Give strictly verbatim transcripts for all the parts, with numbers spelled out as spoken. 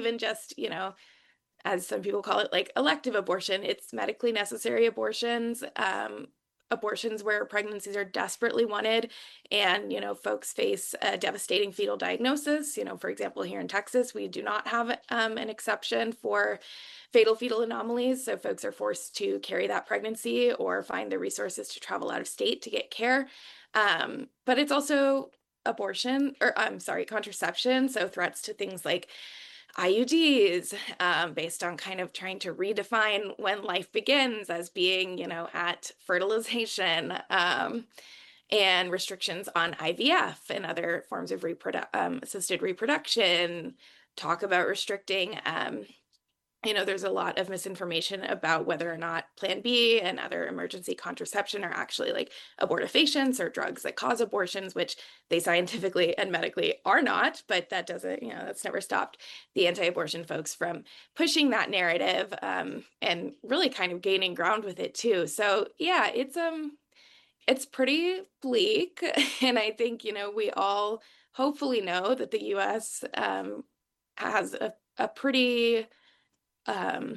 even just, you know, as some people call it, like elective abortion. It's medically necessary abortions, um, abortions where pregnancies are desperately wanted, and you know, folks face a devastating fetal diagnosis. You know, for example, here in Texas, we do not have um, an exception for fatal fetal anomalies, so folks are forced to carry that pregnancy or find the resources to travel out of state to get care. Um, but it's also abortion, or I'm sorry, contraception, so threats to things like I U Ds, um, based on kind of trying to redefine when life begins as being, you know, at fertilization, um, and restrictions on I V F and other forms of reprodu- um, assisted reproduction. Talk about restricting um, you know, there's a lot of misinformation about whether or not Plan B and other emergency contraception are actually like abortifacients or drugs that cause abortions, which they scientifically and medically are not. But that doesn't, you know, that's never stopped the anti-abortion folks from pushing that narrative, um, and really kind of gaining ground with it too. So yeah, it's um, it's pretty bleak, and I think, you know, we all hopefully know that the U S um, has a, a pretty um,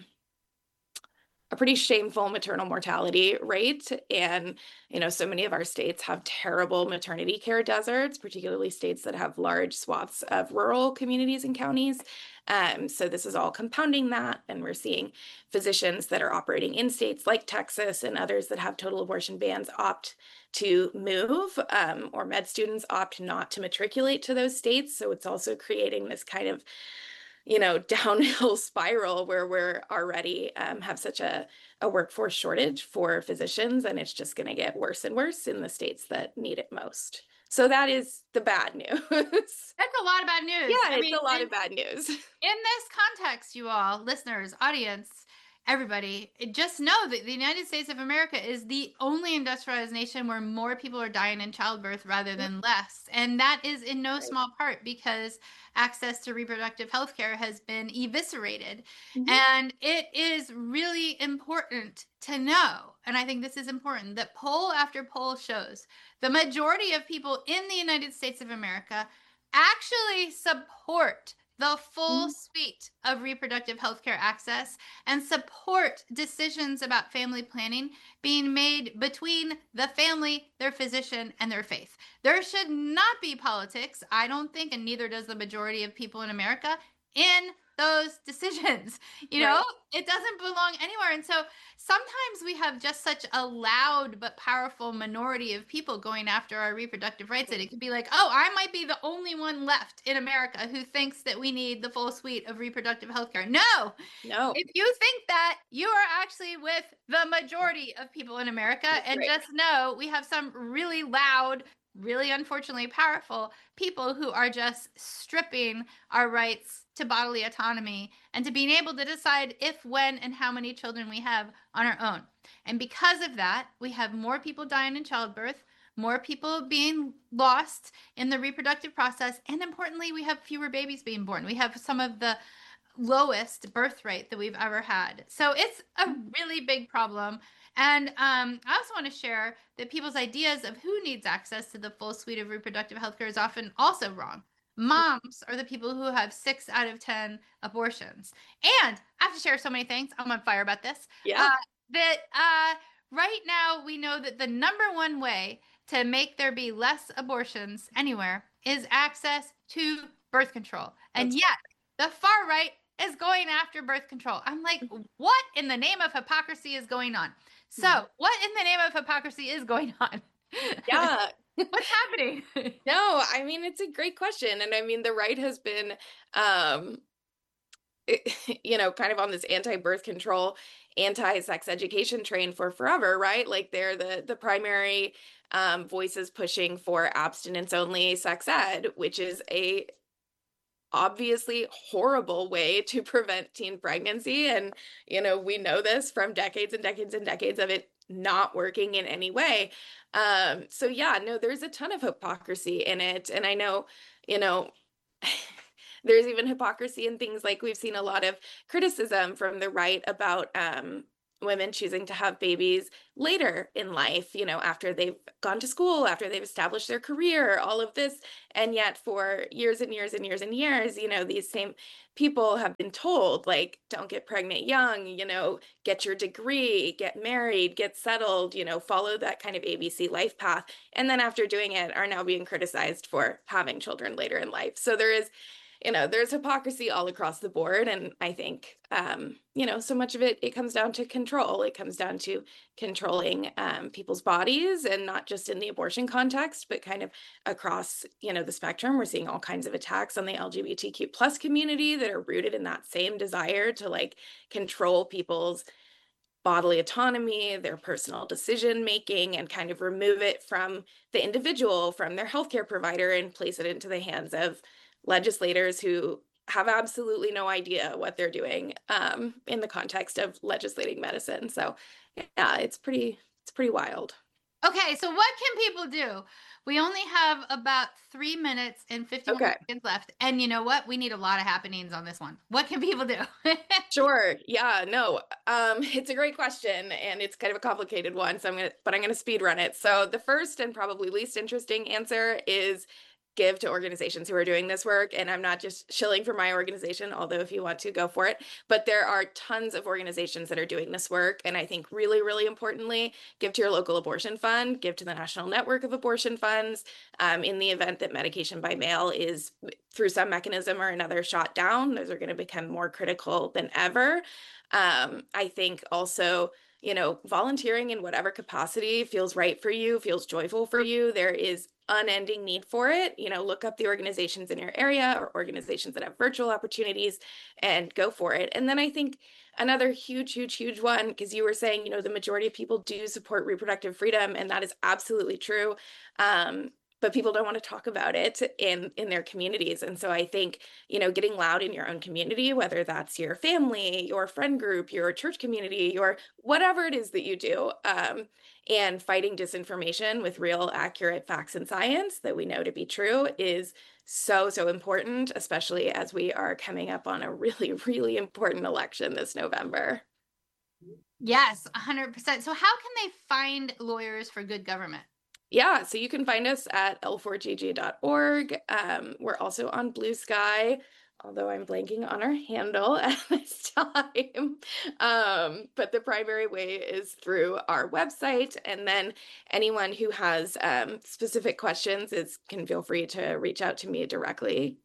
a pretty shameful maternal mortality rate. And, you know, so many of our states have terrible maternity care deserts, particularly states that have large swaths of rural communities and counties. Um, so this is all compounding that. And we're seeing physicians that are operating in states like Texas and others that have total abortion bans opt to move, um, or med students opt not to matriculate to those states. So it's also creating this kind of, you know, downhill spiral where we're already um, have such a, a workforce shortage for physicians, and it's just going to get worse and worse in the states that need it most. So that is the bad news. That's a lot of bad news. Yeah, I it's mean, a lot and of bad news. in this context, you all, listeners, audience, everybody, just know that the United States of America is the only industrialized nation where more people are dying in childbirth rather than less. And that is in no Right. small part because access to reproductive health care has been eviscerated. Mhm. And it is really important to know, and I think this is important, that poll after poll shows the majority of people in the United States of America actually support the full Mhm. suite of reproductive health care access and support decisions about family planning being made between the family, their physician, and their faith. There should not be politics, I don't think, and neither does the majority of people in America, in those decisions. You know, Right. it doesn't belong anywhere. And so sometimes we have just such a loud but powerful minority of people going after our reproductive rights that it could be like, oh, I might be the only one left in America who thinks that we need the full suite of reproductive health care. No, No, if you think that, you are actually with the majority of people in America. that's And right. just know we have some really loud, really unfortunately powerful people who are just stripping our rights to bodily autonomy and to being able to decide if, when, and how many children we have on our own. And because of that, we have more people dying in childbirth, more people being lost in the reproductive process, and importantly, we have fewer babies being born. We have some of the lowest birth rate that we've ever had. So it's a really big problem. And um, I also want to share that people's ideas of who needs access to the full suite of reproductive health care is often also wrong. Moms are the people who have six out of ten abortions. And I have to share so many things. I'm on fire about this. Uh, Yeah. that uh, right now we know that the number one way to make there be less abortions anywhere is access to birth control. And That's yet, the far right is going after birth control. I'm like, what in the name of hypocrisy is going on? right. So, what in the name of hypocrisy is going on? Yeah. What's happening? No, I mean, it's a great question. And I mean, the right has been, um, you know, kind of on this anti-birth control, anti-sex education train for forever, right? Like they're the the primary um, voices pushing for abstinence-only sex ed, which is a obviously horrible way to prevent teen pregnancy. And, you know, we know this from decades and decades and decades of it not working in any way. Um, so yeah, no, there's a ton of hypocrisy in it. And I know, you know, there's even hypocrisy in things like we've seen a lot of criticism from the right about um, women choosing to have babies later in life, you know, after they've gone to school, after they've established their career, all of this. And yet, for years and years and years and years, you know, these same people have been told, like, don't get pregnant young, you know, get your degree, get married, get settled, you know, follow that kind of A B C life path. And then after doing it, are now being criticized for having children later in life. So there is, you know, there's hypocrisy all across the board. And I think, um, you know, so much of it, it comes down to control. It comes down to controlling um, people's bodies, and not just in the abortion context, but kind of across, you know, the spectrum. We're seeing all kinds of attacks on the L G B T Q plus community that are rooted in that same desire to like control people's bodily autonomy, their personal decision making, and kind of remove it from the individual, from their healthcare provider, and place it into the hands of legislators who have absolutely no idea what they're doing um, in the context of legislating medicine. So, yeah, it's pretty it's pretty wild. Okay, so what can people do? We only have about three minutes and fifty-one Okay. seconds left. And you know what? We need a lot of happenings on this one. What can people do? Sure. Yeah, no. Um, it's a great question, and it's kind of a complicated one. So I'm gonna, but I'm gonna speed run it. So the first and probably least interesting answer is give to organizations who are doing this work. And I'm not just shilling for my organization, although if you want to, go for it. But there are tons of organizations that are doing this work. And I think really, really importantly, give to your local abortion fund, give to the National Network of Abortion Funds. Um, in the event that medication by mail is through some mechanism or another shot down, those are going to become more critical than ever. Um, I think also, you know, volunteering in whatever capacity feels right for you, feels joyful for you. There is unending need for it. You know, look up the organizations in your area or organizations that have virtual opportunities and go for it. And then I think another huge, huge, huge one, because you were saying, you know, the majority of people do support reproductive freedom, and that is absolutely true. Um, but people don't want to talk about it in in their communities. And so I think, you know, getting loud in your own community, whether that's your family, your friend group, your church community, your whatever it is that you do, um, and fighting disinformation with real accurate facts and science that we know to be true is so, so important, especially as we are coming up on a really, really important election this November. Yes, one hundred percent. So how can they find lawyers for good government? Yeah, so you can find us at L four G G dot org. Um, we're also on Blue Sky, although I'm blanking on our handle at this time. Um, but the primary way is through our website. And then anyone who has um, specific questions is can feel free to reach out to me directly.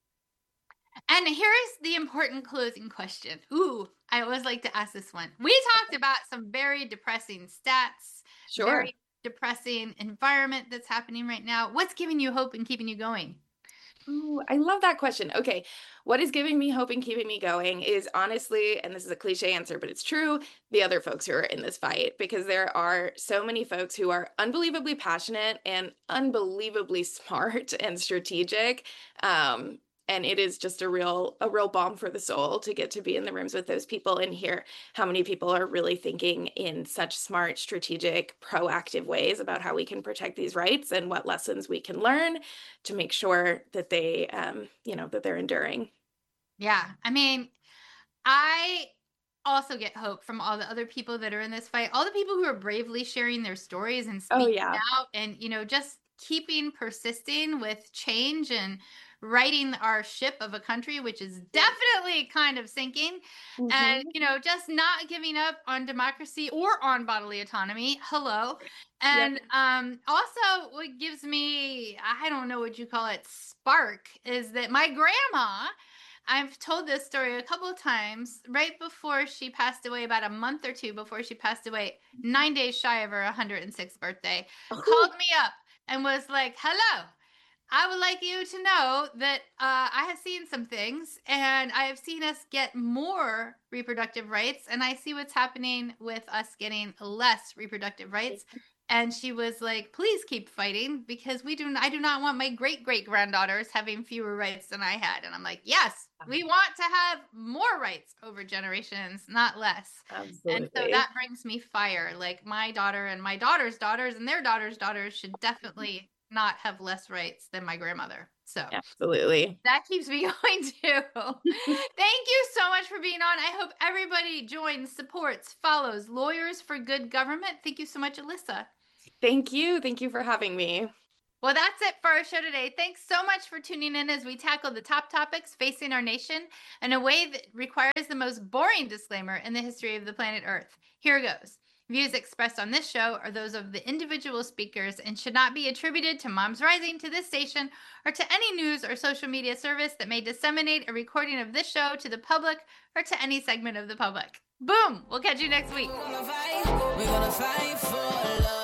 And here's the important closing question. Ooh, I always like to ask this one. We talked about some very depressing stats, Sure. very depressing environment that's happening right now. What's giving you hope and keeping you going? Ooh, I love that question. Okay. What is giving me hope and keeping me going is honestly, and this is a cliche answer, but it's true, the other folks who are in this fight, because there are so many folks who are unbelievably passionate and unbelievably smart and strategic. Um, and it is just a real a real balm for the soul to get to be in the rooms with those people and hear how many people are really thinking in such smart, strategic, proactive ways about how we can protect these rights and what lessons we can learn to make sure that they, um, you know, that they're enduring. Yeah. I mean, I also get hope from all the other people that are in this fight, all the people who are bravely sharing their stories and Oh, speaking yeah. out and, you know, just keeping persisting with change and righting our ship of a country, which is definitely kind of sinking. And, Mhm. you know, just not giving up on democracy or on bodily autonomy. Hello. Yep. And um, also, what gives me, I don't know what you call it, spark is that my grandma, I've told this story a couple of times. Right before she passed away, about a month or two before she passed away, nine days shy of her one hundred sixth birthday, Oh, called me up and was like, "Hello, I would like you to know that uh, I have seen some things and I have seen us get more reproductive rights, and I see what's happening with us getting less reproductive rights." And she was like, "Please keep fighting because we do. I do not want my great great granddaughters having fewer rights than I had." And I'm like, "Yes, we want to have more rights over generations, not less." And so absolutely. that brings me fire. Like my daughter and my daughter's daughters and their daughters' daughters should definitely not have less rights than my grandmother. So absolutely. That keeps me going too. Thank you so much for being on. I hope everybody joins, supports, follows Lawyers for Good Government. Thank you so much, Alyssa. Thank you. Thank you for having me. Well, that's it for our show today. Thanks so much for tuning in as we tackle the top topics facing our nation in a way that requires the most boring disclaimer in the history of the planet Earth. Here goes. Views expressed on this show are those of the individual speakers and should not be attributed to Moms Rising, to this station, or to any news or social media service that may disseminate a recording of this show to the public or to any segment of the public. Boom! We'll catch you next week. We're gonna fight. We're gonna fight for love.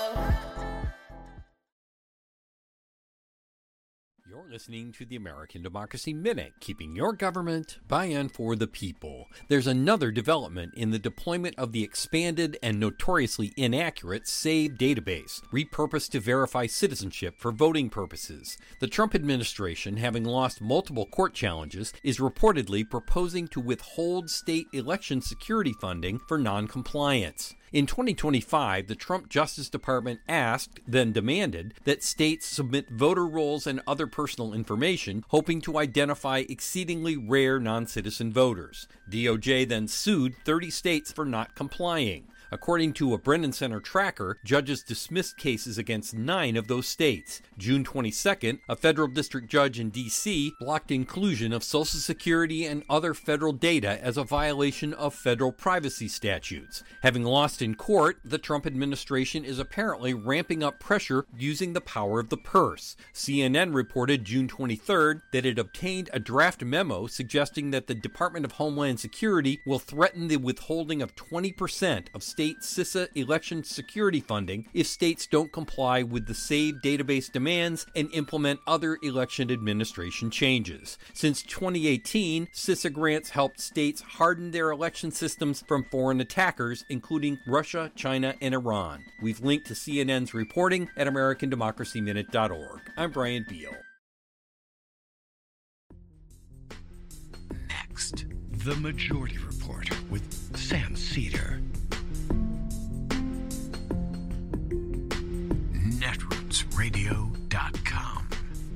You're listening to the American Democracy Minute, keeping your government by and for the people. There's another development in the deployment of the expanded and notoriously inaccurate SAVE database, repurposed to verify citizenship for voting purposes. The Trump administration, having lost multiple court challenges, is reportedly proposing to withhold state election security funding for noncompliance. In twenty twenty-five, the Trump Justice Department asked, then demanded, that states submit voter rolls and other personal information, hoping to identify exceedingly rare non-citizen voters. D O J then sued thirty states for not complying. According to a Brennan Center tracker, judges dismissed cases against nine of those states. June twenty-second, a federal district judge in D C blocked inclusion of Social Security and other federal data as a violation of federal privacy statutes. Having lost in court, the Trump administration is apparently ramping up pressure using the power of the purse. C N N reported June twenty-third that it obtained a draft memo suggesting that the Department of Homeland Security will threaten the withholding of twenty percent of state CISA election security funding if states don't comply with the SAVE database demands and implement other election administration changes. Since twenty eighteen, CISA grants helped states harden their election systems from foreign attackers, including Russia, China, and Iran. We've linked to C N N's reporting at American Democracy Minute dot org. I'm Brian Beal. Next, The Majority Report with Sam Cedar. netroots radio dot com.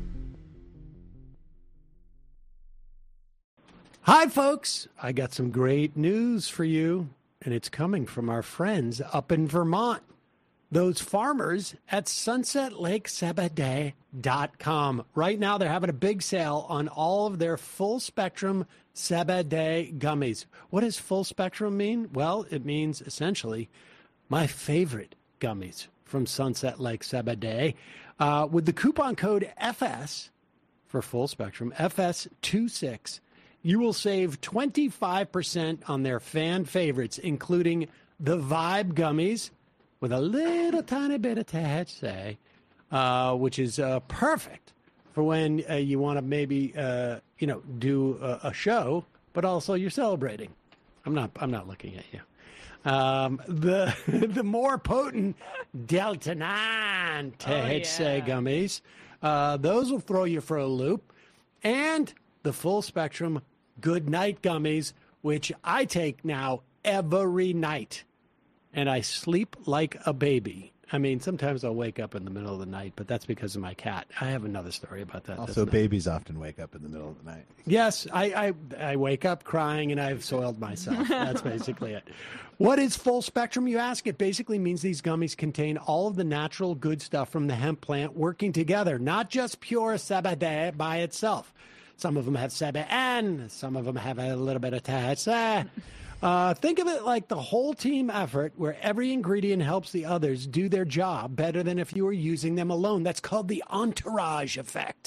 Hi, folks. I got some great news for you, and it's coming from our friends up in Vermont. Those farmers at sunset lake sabadell dot com. Right now, they're having a big sale on all of their full spectrum Sabadell gummies. What does full spectrum mean? Well, it means essentially my favorite gummies from Sunset Lake Sabadell. Uh, with the coupon code F S for full spectrum, F S twenty-six, you will save twenty-five percent on their fan favorites, including the Vibe gummies with a little tiny bit of T H C, uh, which is uh, perfect for when uh, you want to maybe, uh, you know, do a, a show, but also you're celebrating. I'm not, I'm not looking at you. Um, the the more potent Delta nine T H C oh, yeah. gummies, uh, those will throw you for a loop, and the full spectrum Good Night gummies, which I take now every night, and I sleep like a baby. I mean, sometimes I'll wake up in the middle of the night, but that's because of my cat. I have another story about that. Also, babies often wake up in the middle of the night. Yes, I, I, I wake up crying and I've soiled myself. That's basically it. What is full spectrum, you ask? It basically means these gummies contain all of the natural good stuff from the hemp plant working together, not just pure Sabadell by itself. Some of them have Saban, some of them have a little bit of T H C. Uh, think of it like the whole team effort where every ingredient helps the others do their job better than if you were using them alone. That's called the entourage effect.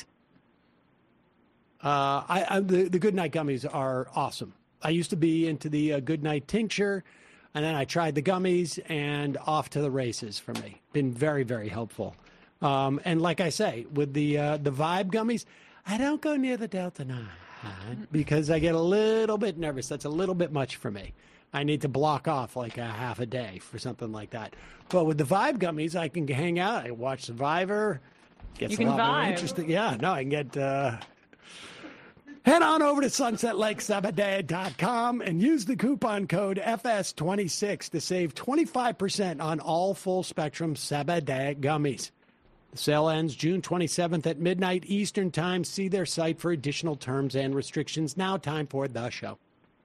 Uh, I, I, the, the Good Night gummies are awesome. I used to be into the uh, Good Night tincture, and then I tried the gummies, and off to the races for me. Been very, very helpful. Um, and like I say, with the uh, the Vibe gummies, I don't go near the Delta nine. Because I get a little bit nervous. That's a little bit much for me. I need to block off like a half a day for something like that. But with the Vibe gummies, I can hang out. I watch Survivor. Gets you can a lot vibe. more interesting. Yeah, no, I can get... Uh... Head on over to sunset lake sabadell dot com and use the coupon code F S twenty-six to save twenty-five percent on all full-spectrum Sabadell gummies. The sale ends June twenty-seventh at midnight Eastern Time. See their site for additional terms and restrictions. Now time for the show.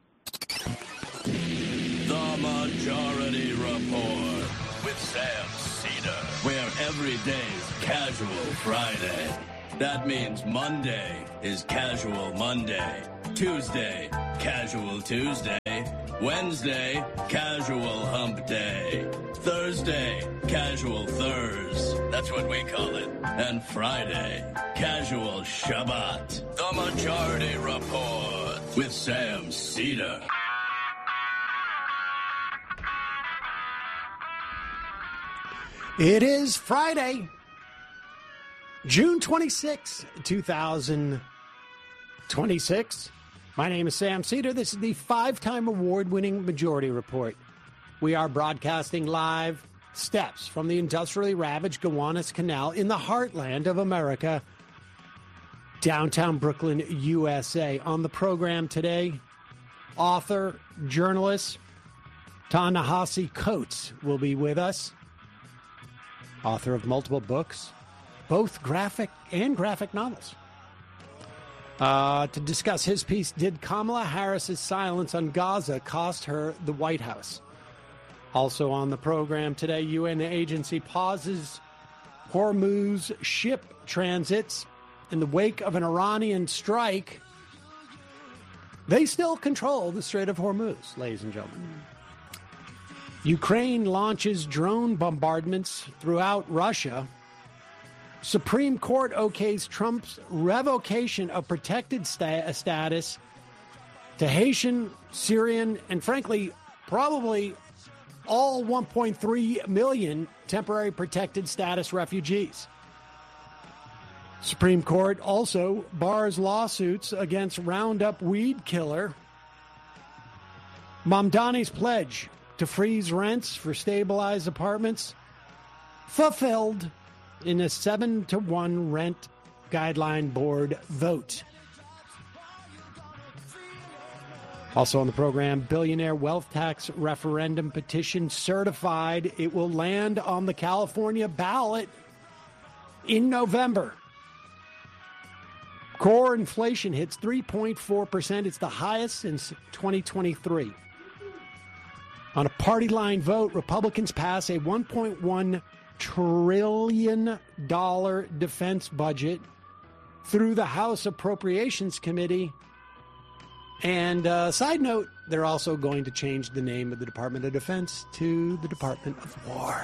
The Majority Report with Sam Cedar, where every day's Casual Friday. That means Monday is Casual Monday, Tuesday, Casual Tuesday, Wednesday, Casual Hump Day, Thursday, Casual Thurs, that's what we call it, and Friday, Casual Shabbat. The Majority Report with Sam Cedar. It is Friday, June twenty-sixth, two thousand twenty-six. My name is Sam Cedar. This is the five-time award-winning Majority Report. We are broadcasting live steps from the industrially ravaged Gowanus Canal in the heartland of America, downtown Brooklyn, U S A. On the program today, author, journalist, Ta-Nehisi Coates will be with us. Author of multiple books, both graphic and graphic novels. Uh, to discuss his piece, Did Kamala Harris's silence on Gaza cost her the White House? Also on the program today, U N agency pauses Hormuz ship transits in the wake of an Iranian strike. They still control the Strait of Hormuz, ladies and gentlemen. Ukraine launches drone bombardments throughout Russia. Supreme Court okays Trump's revocation of protected sta- status to Haitian, Syrian, and frankly, probably all one point three million temporary protected status refugees. Supreme Court also bars lawsuits against Roundup weed killer. Mamdani's pledge to freeze rents for stabilized apartments fulfilled in a seven to one rent guideline board vote. Also on the program, billionaire wealth tax referendum petition certified. It will land on the California ballot in November. Core inflation hits three point four percent. It's the highest since twenty twenty-three. On a party line vote, Republicans pass a one point one trillion dollars defense budget through the House Appropriations Committee. And uh, side note, they're also going to change the name of the Department of Defense to the Department of War.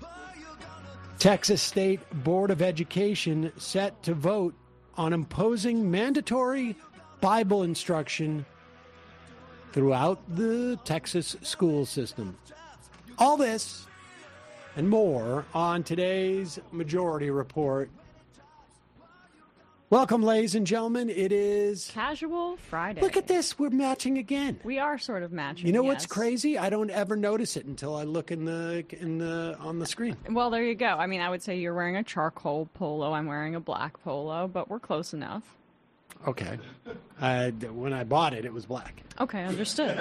Texas State Board of Education set to vote on imposing mandatory Bible instruction throughout the Texas school system. All this and more on today's Majority Report. Welcome, ladies and gentlemen. It is Casual Friday. Look at this. We're matching again. We are sort of matching. You know yes. what's crazy? I don't ever notice it until I look in the in the on the screen. Well, there you go. I mean, I would say you're wearing a charcoal polo. I'm wearing a black polo, but we're close enough. Okay. Uh, when I bought it, it was black. Okay, understood.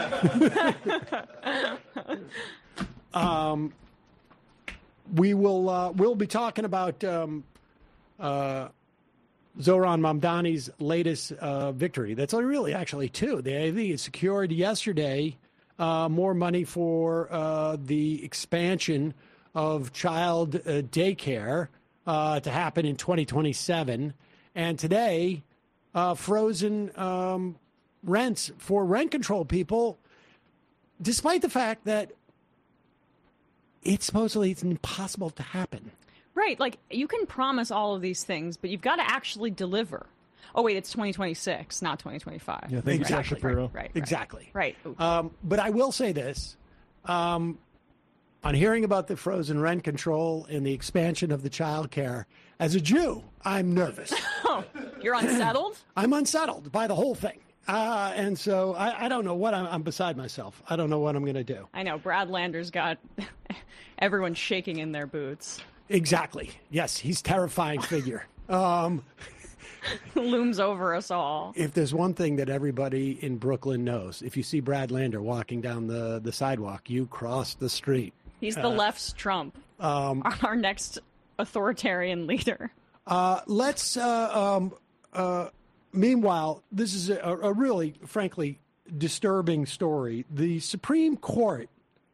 um, we will uh, we'll be talking about um, uh, Zohran Mamdani's latest uh, victory. That's really actually two. They, they secured yesterday uh, more money for uh, the expansion of child uh, daycare uh, to happen in twenty twenty-seven. And today, uh, frozen um, rents for rent control people, despite the fact that it's supposedly it's impossible to happen. Right, like you can promise all of these things, but you've got to actually deliver. Oh wait, it's twenty twenty-six, not twenty twenty-five. Yeah, thank exactly. you, Josh Shapiro. Right, right, exactly. Right. Um, but I will say this. Um, on hearing about the frozen rent control and the expansion of the child care, as a Jew, I'm nervous. Oh, you're unsettled? I'm unsettled by the whole thing. Uh, and so I, I don't know what I'm, I'm beside myself. I don't know what I'm going to do. I know. Brad Lander's got everyone shaking in their boots. Exactly. Yes, he's a terrifying figure. Um, Looms over us all. if there's one thing that everybody in Brooklyn knows, if you see Brad Lander walking down the, the sidewalk, you cross the street. He's the Uh, left's Trump. Um, Our next authoritarian leader. Uh, let's, uh, um, uh, meanwhile, this is a, a really, frankly, disturbing story. The Supreme Court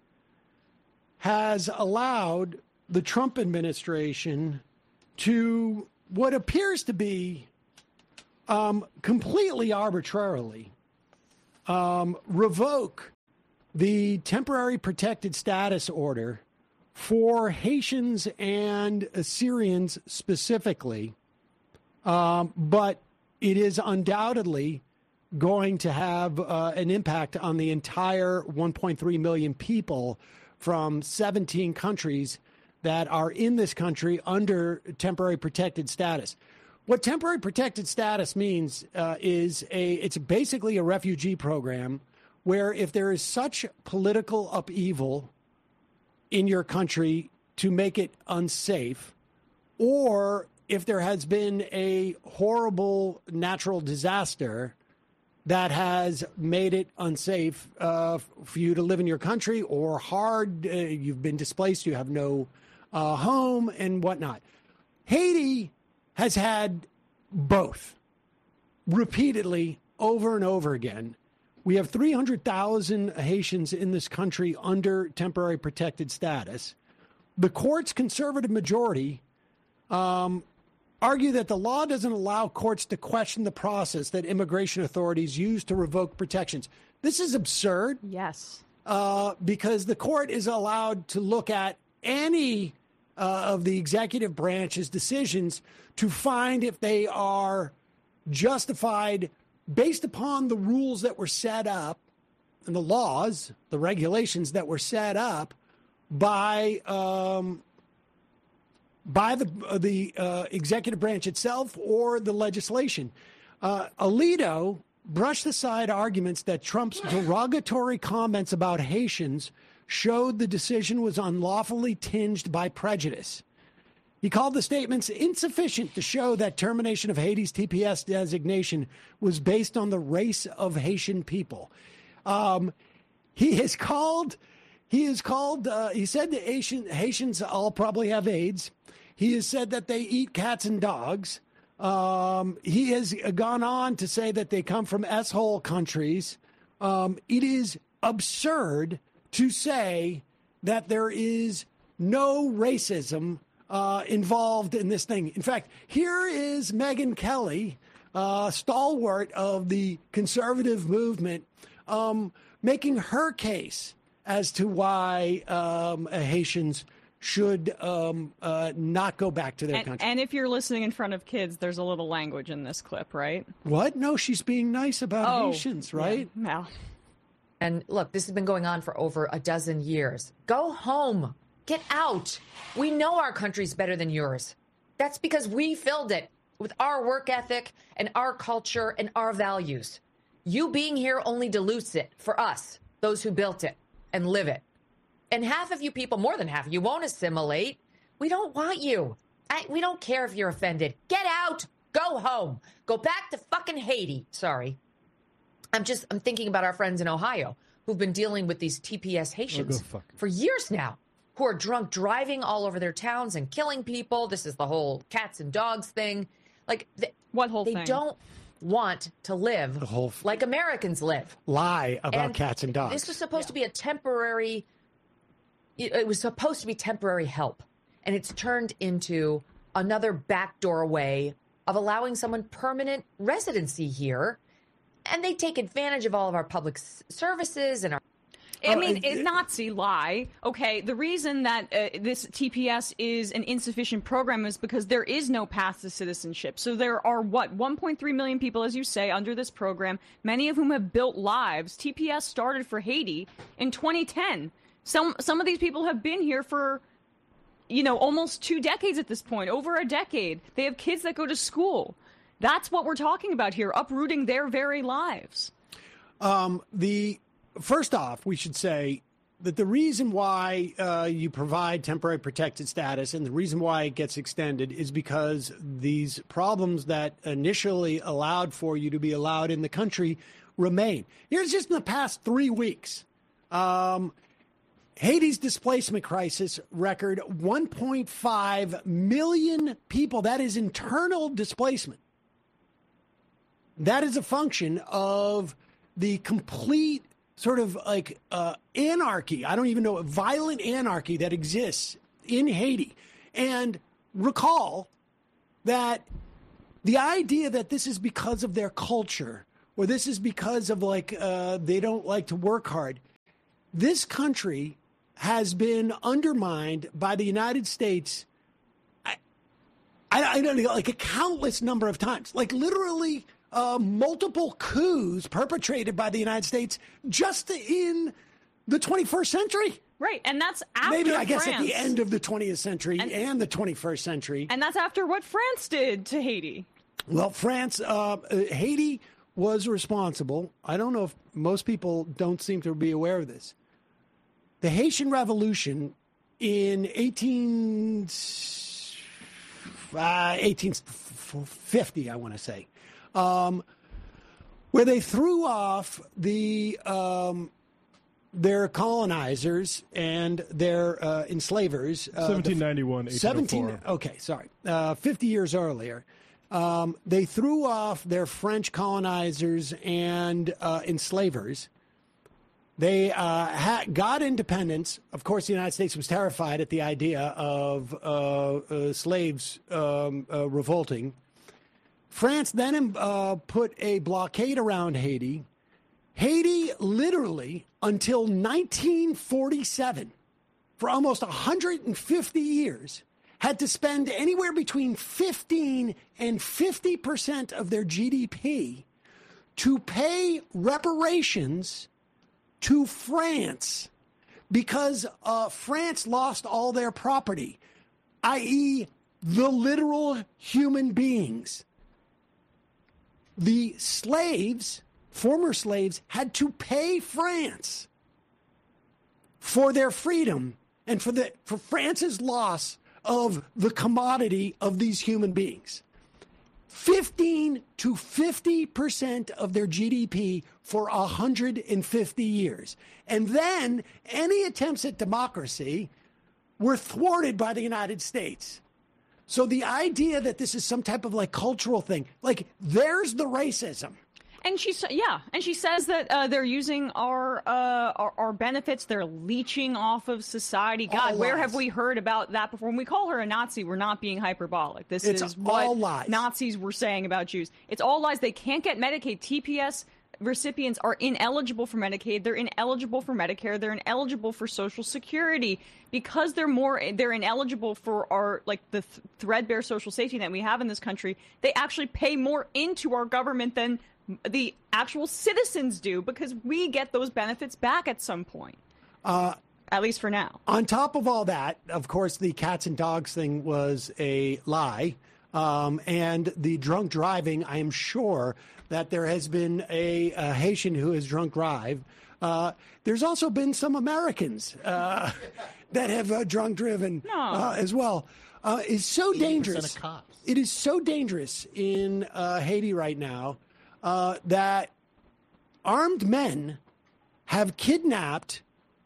has allowed the Trump administration to what appears to be um, completely arbitrarily um, revoke the temporary protected status order for Haitians and Assyrians specifically. Um, but it is undoubtedly going to have uh, an impact on the entire one point three million people from seventeen countries that are in this country under temporary protected status. What temporary protected status means uh, is a it's basically a refugee program where if there is such political upheaval in your country to make it unsafe, or if there has been a horrible natural disaster that has made it unsafe uh, for you to live in your country, or hard, uh, you've been displaced, you have no uh, home and whatnot. Haiti has had both repeatedly over and over again. We have three hundred thousand Haitians in this country under temporary protected status. The court's conservative majority um, argue that the law doesn't allow courts to question the process that immigration authorities use to revoke protections. This is absurd. Yes. Uh, because the court is allowed to look at any uh, of the executive branch's decisions to find if they are justified based upon the rules that were set up and the laws, the regulations that were set up by um, by the the uh, executive branch itself or the legislation. Uh, Alito brushed aside arguments that Trump's derogatory comments about Haitians showed the decision was unlawfully tinged by prejudice. He called the statements insufficient to show that termination of Haiti's T P S designation was based on the race of Haitian people. Um, he has called, he has called, uh, he said the Haitian, Haitians all probably have AIDS. He has said that they eat cats and dogs. Um, he has gone on to say that they come from S-hole countries. Um, it is absurd to say that there is no racism uh, involved in this thing. In fact, here is Megyn Kelly, uh, stalwart of the conservative movement, um, making her case as to why um, Haitians should um, uh, not go back to their and, country. And if you're listening in front of kids, there's a little language in this clip, right? What? No, she's being nice about oh, Haitians, right? Yeah. Well. And look, this has been going on for over a dozen years. Go home. Get out. We know our country's better than yours. That's because we filled it with our work ethic and our culture and our values. You being here only dilutes it for us, those who built it and live it. And half of you people, more than half of you, won't assimilate. We don't want you. I, we don't care if you're offended. Get out. Go home. Go back to fucking Haiti. Sorry. I'm just, I'm thinking about our friends in Ohio who've been dealing with these T P S Haitians oh, for years now, who are drunk driving all over their towns and killing people. This is the whole cats and dogs thing. Like, they, what whole they thing? don't want to live the whole f- like Americans live. Lie about and cats and dogs. This was supposed yeah. to be a temporary, it was supposed to be temporary help. And it's turned into another backdoor way of allowing someone permanent residency here. And they take advantage of all of our public services and our. I mean, it's Nazi lie. Okay, the reason that uh, this T P S is an insufficient program is because there is no path to citizenship. So there are, what, one point three million people, as you say, under this program, many of whom have built lives. T P S started for Haiti in twenty ten. Some some of these people have been here for, you know, almost two decades at this point, over a decade. They have kids that go to school. That's what we're talking about here, uprooting their very lives. Um, the first off, we should say that the reason why uh, you provide temporary protected status and the reason why it gets extended is because these problems that initially allowed for you to be allowed in the country remain. Here's just in the past three weeks. Um, Haiti's displacement crisis record one point five million people. That is internal displacement. That is a function of the complete sort of like uh, anarchy. I don't even know, violent anarchy that exists in Haiti. And recall that the idea that this is because of their culture or this is because of like uh, they don't like to work hard. This country has been undermined by the United States, I, I, I don't know, like a countless number of times, like literally uh, multiple coups perpetrated by the United States just in the twenty-first century. Right, and that's after Maybe, I guess, France. at the end of the twentieth century and, and the twenty-first century. And that's after what France did to Haiti. Well, France, uh, uh, Haiti was responsible. I don't know if most people don't seem to be aware of this. The Haitian Revolution in eighteen, uh, eighteen fifty, I want to say, um, where they threw off the um, their colonizers and their uh, enslavers. Uh, seventeen ninety-one, seventeen. Okay, sorry, uh, fifty years earlier. Um, they threw off their French colonizers and uh, enslavers. They uh, ha- got independence. Of course, the United States was terrified at the idea of uh, uh, slaves um, uh, revolting. France then uh, put a blockade around Haiti. Haiti, literally, until nineteen forty-seven, for almost one hundred fifty years, had to spend anywhere between fifteen and fifty percent of their G D P to pay reparations to France because uh, France lost all their property, that is the literal human beings. The slaves, former slaves, had to pay France for their freedom and for the for France's loss of the commodity of these human beings. fifteen to fifty percent of their G D P for one hundred fifty years. And then any attempts at democracy were thwarted by the United States. So the idea that this is some type of like cultural thing, like there's the racism. And she sa- yeah, and she says that uh, they're using our, uh, our our benefits. They're leeching off of society. God, All where lies. have we heard about that before? When we call her a Nazi, we're not being hyperbolic. This It's is all what lies. Nazis were saying about Jews. It's all lies. They can't get Medicaid. T P S recipients are ineligible for Medicaid. They're ineligible for Medicare. They're ineligible for Social Security because they're more. They're ineligible for our like the th- threadbare social safety net we have in this country. They actually pay more into our government than the actual citizens do because we get those benefits back at some point. Uh, at least for now. On top of all that, of course, the cats and dogs thing was a lie. Um, and the drunk driving, I am sure that there has been a, a Haitian who has drunk drive. Uh, there's also been some Americans uh, that have uh, drunk driven No. uh, as well. Uh, it's so eighty percent dangerous. of cops. It is so dangerous in uh, Haiti right now. Uh, that armed men have kidnapped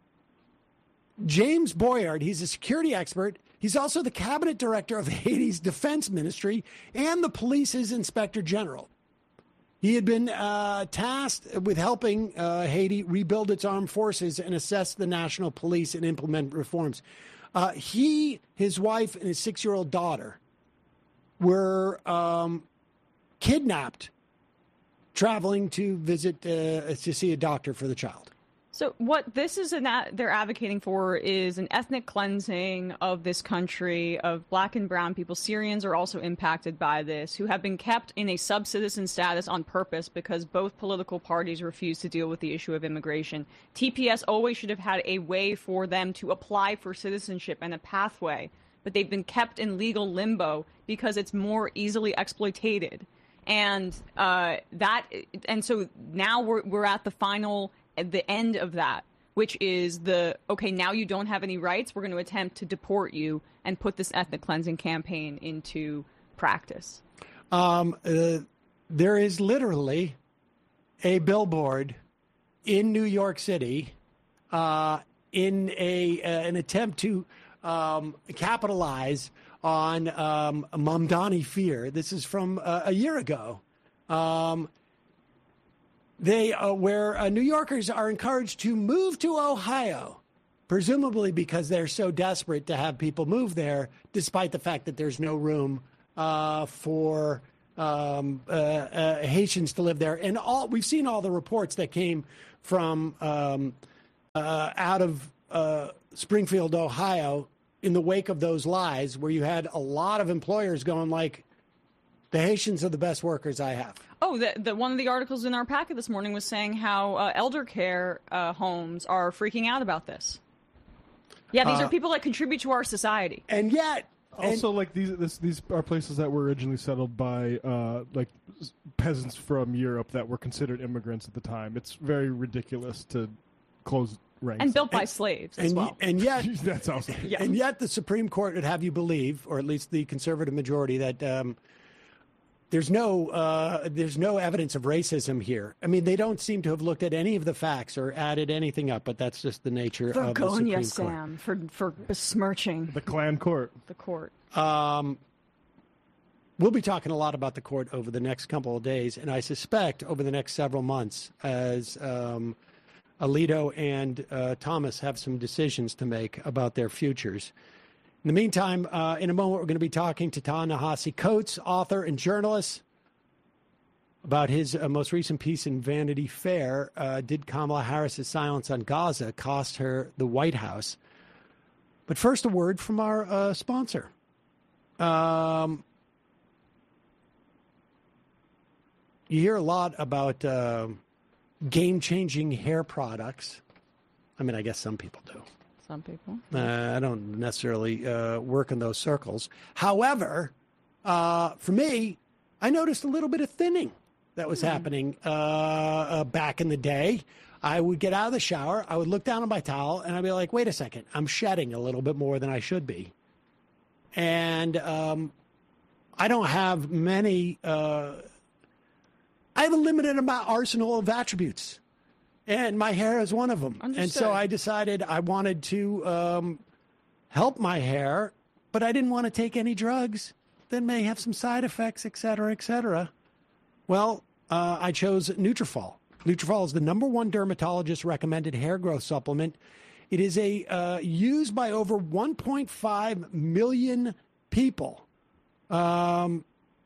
James Boyard. He's a security expert. He's also the cabinet director of Haiti's defense ministry and the police's inspector general. He had been uh, tasked with helping uh, Haiti rebuild its armed forces and assess the national police and implement reforms. Uh, he, his wife, and his six-year-old daughter were um, kidnapped traveling to visit uh, to see a doctor for the child. So what this is an a- they're advocating for is an ethnic cleansing of this country of black and brown people. Syrians are also impacted by this, who have been kept in a sub-citizen status on purpose because both political parties refuse to deal with the issue of immigration. T P S always should have had a way for them to apply for citizenship and a pathway, but they've been kept in legal limbo because it's more easily exploited. And uh, that, and so now we're we're at the final, at the end of that, which is the okay. Now you don't have any rights. We're going to attempt to deport you and put this ethnic cleansing campaign into practice. Um, uh, there is literally a billboard in New York City uh, in a uh, an attempt to um, capitalize on um, Mamdani fear. This is from uh, a year ago. Um, they uh, where uh, New Yorkers are encouraged to move to Ohio, presumably because they're so desperate to have people move there, despite the fact that there's no room uh, for um, uh, uh, Haitians to live there. And all we've seen all the reports that came from um, uh, out of uh, Springfield, Ohio, in the wake of those lies, where you had a lot of employers going like, the Haitians are the best workers I have. Oh, the, the, one of the articles in our packet this morning was saying how uh, elder care uh, homes are freaking out about this. Yeah, these Uh, are people that contribute to our society. And yet... Also, like these, this, these are places that were originally settled by uh, like s- peasants from Europe that were considered immigrants at the time. It's very ridiculous to close ranks. And built by slaves as and, well. and yet, that's awesome. Yeah. And yet, the Supreme Court would have you believe, or at least the conservative majority, that um, there's no uh, there's no evidence of racism here. I mean, they don't seem to have looked at any of the facts or added anything up. But that's just the nature of the Supreme Vergonia, Court. Sam, for for besmirching The Klan court. the court. Um, we'll be talking a lot about the court over the next couple of days, and I suspect over the next several months, as um, Alito and uh, Thomas have some decisions to make about their futures. In the meantime, uh, in a moment, we're going to be talking to Ta-Nehisi Coates, author and journalist, about his uh, most recent piece in Vanity Fair. Uh, did Kamala Harris's silence on Gaza cost her the White House? But first, a word from our uh, sponsor. Um, you hear a lot about uh, game-changing hair products. I mean, I guess some people do. Some people. Uh, I don't necessarily uh, work in those circles. However, uh, for me, I noticed a little bit of thinning that was happening uh, uh, back in the day. I would get out of the shower, I would look down on my towel, and I'd be like, wait a second, I'm shedding a little bit more than I should be. And um, I don't have many, uh, I have a limited amount arsenal of attributes. And my hair is one of them. Understood. And so I decided I wanted to um, help my hair, but I didn't want to take any drugs that may have some side effects, et cetera, et cetera. Well, uh, I chose Nutrafol. Nutrafol is the number one dermatologist recommended hair growth supplement. It is a uh, used by over one point five million people. Um,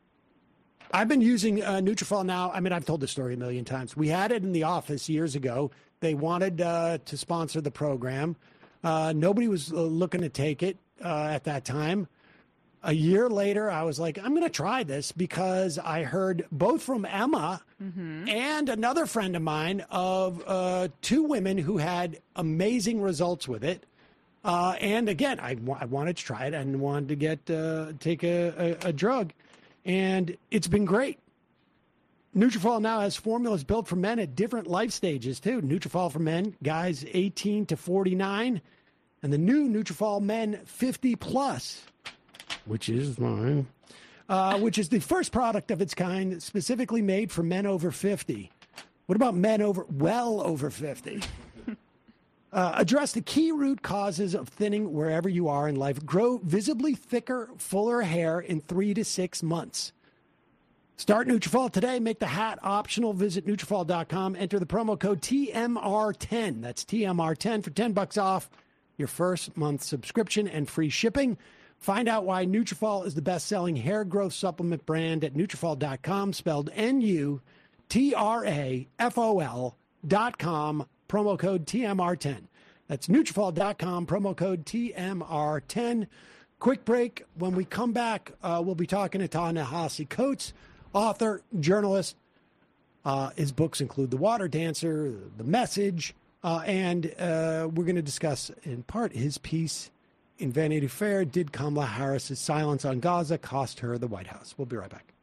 I've been using uh, Nutrafol now. I mean, I've told this story a million times. We had it in the office years ago. They wanted uh, to sponsor the program. Uh, nobody was uh, looking to take it uh, at that time. A year later, I was like, I'm going to try this because I heard both from Emma Mm-hmm. and another friend of mine of uh, two women who had amazing results with it. Uh, and again, I, w- I wanted to try it and wanted to get uh, take a, a, a drug. And it's been great. Nutrafol now has formulas built for men at different life stages, too. Nutrafol for men, guys eighteen to forty-nine. And the new Nutrafol Men fifty plus, which is mine, uh, which is the first product of its kind specifically made for men over fifty. What about men over, well over fifty? Uh, address the key root causes of thinning wherever you are in life. Grow visibly thicker, fuller hair in three to six months. Start Nutrafol today. Make the hat optional. Visit Nutrafol dot com. Enter the promo code T M R ten. That's T M R ten for ten bucks off your first month subscription and free shipping. Find out why Nutrafol is the best-selling hair growth supplement brand at Nutrafol dot com, spelled N U T R A F O L dot com. Promo code T M R ten. That's Nutrafol dot com, promo code T M R ten. Quick break. When we come back, uh, we'll be talking to Ta-Nehisi Coates, author, journalist. Uh, his books include The Water Dancer, The Message, uh, and uh, we're going to discuss, in part, his piece in Vanity Fair, Did Kamala Harris's silence on Gaza cost her the White House? We'll be right back.